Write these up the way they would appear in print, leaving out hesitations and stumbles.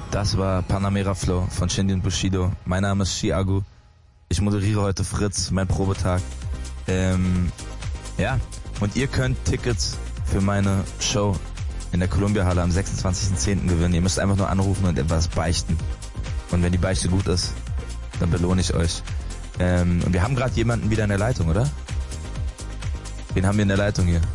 Das war Panamera Flow von Shindy und Bushido. Mein Name ist Chiago. Ich moderiere heute Fritz, mein Probetag. Ja, und ihr könnt Tickets für meine Show in der Columbia-Halle am 26.10. gewinnen. Ihr müsst einfach nur anrufen und etwas beichten. Und wenn die Beichte gut ist, dann belohne ich euch. Und wir haben gerade jemanden wieder in der Leitung, oder? Wen haben wir in der Leitung hier?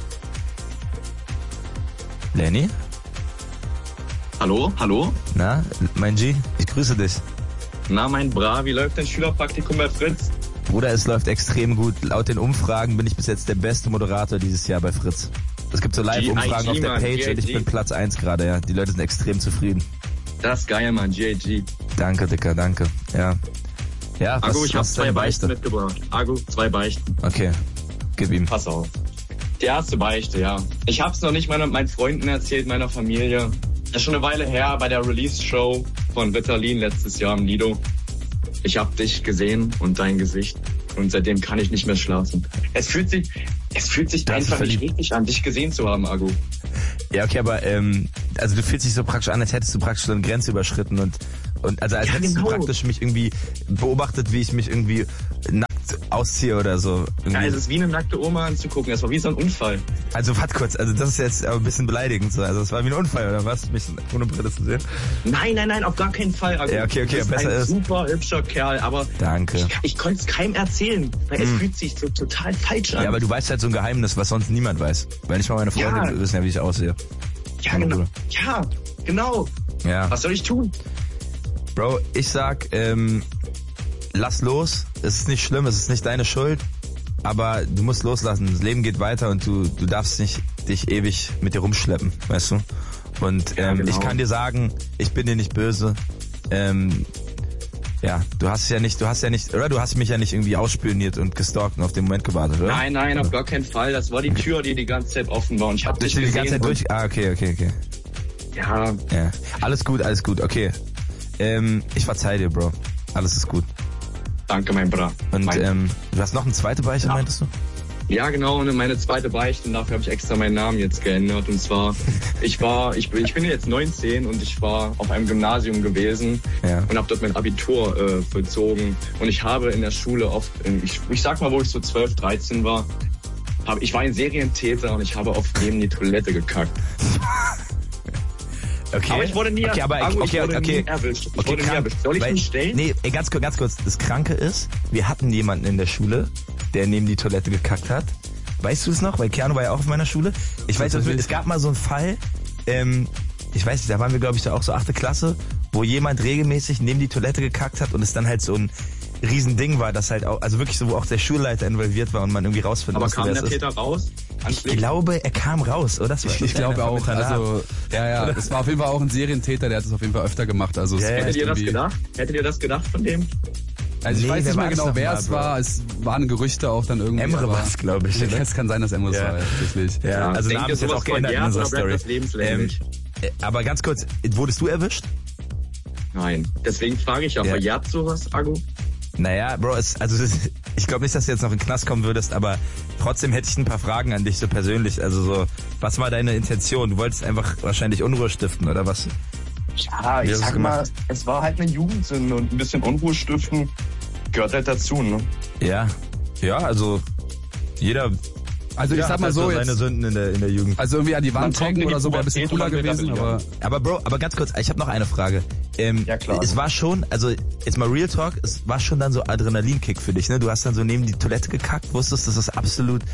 Lenny? Hallo, hallo? Na, mein G, ich grüße dich. Na, mein Bra, wie läuft dein Schülerpraktikum bei Fritz? Bruder, es läuft extrem gut. Laut den Umfragen bin ich bis jetzt der beste Moderator dieses Jahr bei Fritz. Es gibt so Live-Umfragen auf der Page und ich bin Platz 1 gerade, ja. Die Leute sind extrem zufrieden. Das ist geil, Mann, GAG. Danke, Dicker, danke. Ja. Ja, Agu, ich hab 2 Beichten mitgebracht. Agu, 2 Beichten. Okay, gib ihm. Pass auf. Die erste Beichte, ja. Ich hab's noch nicht meinen Freunden erzählt, meiner Familie. Das ist schon eine Weile her bei der Release-Show von Ritalin letztes Jahr im Lido. Ich hab dich gesehen und dein Gesicht und seitdem kann ich nicht mehr schlafen. Es fühlt sich einfach nicht richtig an, dich gesehen zu haben, Agu. Ja, okay, aber also du fühlst dich so praktisch an, als hättest du praktisch so eine Grenze überschritten und also als hättest du praktisch mich irgendwie beobachtet, wie ich mich irgendwie nackt ausziehe oder so. Irgendwie. Ja, es ist wie eine nackte Oma anzugucken, das war wie so ein Unfall. Also warte kurz, also das ist jetzt aber ein bisschen beleidigend so. Also es war wie ein Unfall, oder was? Mich ohne Brille zu sehen? Nein, auf gar keinen Fall. Agu. Ja, okay, du bist ein super hübscher Kerl, aber danke. Ich konnte es keinem erzählen, weil es fühlt sich so total falsch an. Ja, aber du weißt halt so ein Geheimnis, was sonst niemand weiß. Weil nicht mal meine Freunde wissen ja, wie ich aussehe. Ja, genau. Ja, genau. Ja. Was soll ich tun? Bro, ich sag, lass los. Es ist nicht schlimm, es ist nicht deine Schuld. Aber du musst loslassen. Das Leben geht weiter und du darfst nicht dich ewig mit dir rumschleppen, weißt du? Und genau. Ich kann dir sagen, ich bin dir nicht böse. Ja, du hast mich ja nicht irgendwie ausspioniert und gestalkt und auf den Moment gewartet, oder? Nein, auf gar keinen Fall. Das war die Tür, die ganze Zeit offen war und ich hab dich gesehen. Die ganze Zeit durch? Ah, okay. Ja. Alles gut, okay. Ich verzeih dir, Bro. Alles ist gut. Danke, mein Bra. Und du hast noch eine zweite Beichte, meintest du? Ja, genau, und meine zweite Beichte, und dafür habe ich extra meinen Namen jetzt geändert. Und zwar, ich bin jetzt 19 und ich war auf einem Gymnasium gewesen und habe dort mein Abitur vollzogen. Und ich habe in der Schule oft, ich sag mal, wo ich so 12, 13 war, ich war ein Serientäter und ich habe oft neben die Toilette gekackt. Okay. Aber ich wurde nie erwischt. Nie erwischt. Soll ich mich stellen? Nee, ganz kurz. Das Kranke ist, wir hatten jemanden in der Schule, der neben die Toilette gekackt hat. Weißt du es noch? Weil Keanu war ja auch auf meiner Schule. Ich weiß, es gab mal so einen Fall, ich weiß nicht, da waren wir, glaube ich, auch so 8. Klasse, wo jemand regelmäßig neben die Toilette gekackt hat und es dann halt so ein Riesending war, das halt auch, also wirklich so, wo auch der Schulleiter involviert war und man irgendwie rausfinden musste, wer es ist. Aber kam der Täter raus? Ich glaube, er kam raus, oder? Ich glaube auch. Also, ja, das war auf jeden Fall auch ein Serientäter, der hat es auf jeden Fall öfter gemacht. Also, Hättet ihr das gedacht von dem? Also ich weiß nicht mehr genau, wer es war. Es waren Gerüchte auch dann irgendwie. Emre war es, glaube ich. Es kann sein, dass Emre es war, tatsächlich. Ja, also Name ist jetzt auch geändert in unserer Story. Aber ganz kurz, wurdest du erwischt? Nein. Deswegen frage ich ja, verjährt sowas, Agu? Naja, Bro, ich glaube nicht, dass du jetzt noch in den Knast kommen würdest, aber trotzdem hätte ich ein paar Fragen an dich so persönlich. Also so, was war deine Intention? Du wolltest einfach wahrscheinlich Unruhe stiften, oder was? Ja, ich sag mal, es war halt eine Jugendsünde und ein bisschen Unruhe stiften gehört halt dazu, ne? Ja, also jeder... Also ich sag mal so, seine Sünden in der Jugend. Also irgendwie an die Wand hängen oder so wäre ein bisschen cooler gewesen, aber Bro, ganz kurz, ich habe noch eine Frage. Ja klar. Es war schon, also jetzt mal Real Talk, es war schon dann so Adrenalinkick für dich, ne? Du hast dann so neben die Toilette gekackt, wusstest, das ist absolut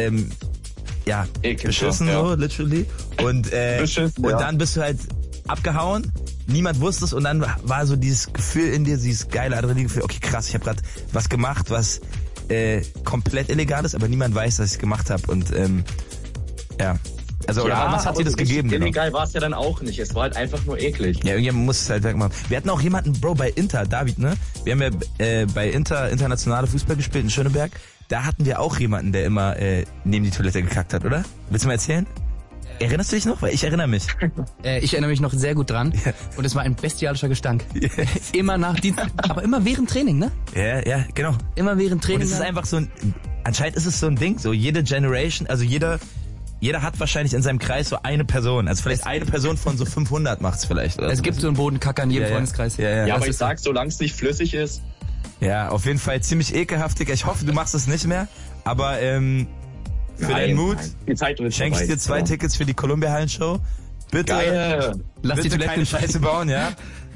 beschissen so, literally. Und dann bist du halt abgehauen, niemand wusste es und dann war so dieses Gefühl in dir, dieses geile Adrenalingefühl, okay krass, ich habe gerade was gemacht, was komplett illegal ist, aber niemand weiß, dass ich es gemacht habe und Also, oder was hat dir das gegeben? Illegal war es ja dann auch nicht. Es war halt einfach nur eklig. Ja, irgendjemand muss es halt wegmachen. Wir hatten auch jemanden, Bro, bei Inter, David, ne? Wir haben ja bei Inter internationale Fußball gespielt in Schöneberg. Da hatten wir auch jemanden, der immer neben die Toilette gekackt hat, oder? Willst du mal erzählen? Erinnerst du dich noch? Weil ich erinnere mich. Ich erinnere mich noch sehr gut dran. Ja. Und es war ein bestialischer Gestank. Immer nach Dienst, aber immer während Training, ne? Ja, genau. Immer während Training. Und es ist einfach so anscheinend ist es so ein Ding, so jede Generation, also jeder jeder hat wahrscheinlich in seinem Kreis so eine Person. Also vielleicht eine Person von so 500 macht's vielleicht. Oder es gibt so einen Bodenkacker in jedem Freundeskreis. Ja, aber ich sag, solange es nicht flüssig ist. Ja, auf jeden Fall ziemlich ekelhaft, Digga. Ich hoffe, du machst es nicht mehr. Aber für deinen Mut schenke ich dir 2 Tickets für die Columbia-Hallen-Show. Bitte, lass bitte die keine Scheiße bauen, ja.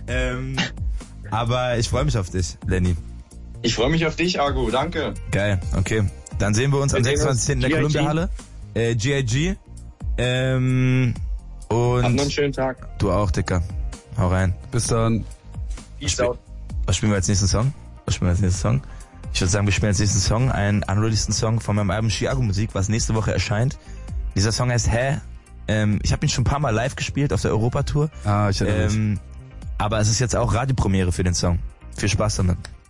Aber ich freue mich auf dich, Lenny. Ich freue mich auf dich, Argo. Danke. Geil, okay. Dann sehen wir uns am 26. in der Columbia-Halle. GIG. Und hab noch einen schönen Tag. Du auch, Dicker. Hau rein. Bis dann. Peace out. Was spielen wir als nächsten Song? Ich würde sagen, wir spielen als nächsten Song einen unreleaseden Song von meinem Album Chiago Musik, was nächste Woche erscheint. Dieser Song heißt Hä? Ich habe ihn schon ein paar Mal live gespielt auf der Europatour. Ich erinnere mich. Aber es ist jetzt auch Radiopremiere für den Song. Viel Spaß damit.